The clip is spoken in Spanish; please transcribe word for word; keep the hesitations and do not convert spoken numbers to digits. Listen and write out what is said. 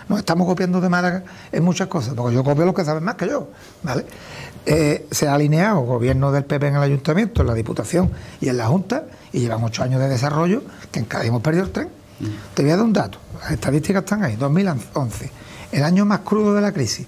nos estamos copiando de Málaga en muchas cosas, porque yo copio los que saben más que yo, ¿vale? Eh, se ha alineado gobierno del P P en el Ayuntamiento, en la Diputación y en la Junta, y llevan ocho años de desarrollo que en cada día hemos perdido el tren. Mm. Te voy a dar un dato, las estadísticas están ahí, dos mil once, el año más crudo de la crisis,